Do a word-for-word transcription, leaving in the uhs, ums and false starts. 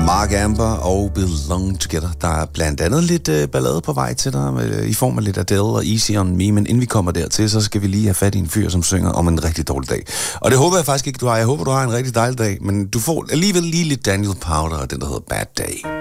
Mark Amber og Belong Together. Der er blandt andet lidt øh, ballade på vej til dig, øh, i form af lidt Adele og Easy On Me, men inden vi kommer dertil, så skal vi lige have fat i en fyr, som synger om en rigtig dårlig dag. Og det håber jeg faktisk ikke, du har. Jeg håber, du har en rigtig dejlig dag, men du får alligevel lige lidt Daniel Powder og den, der hedder Bad Day.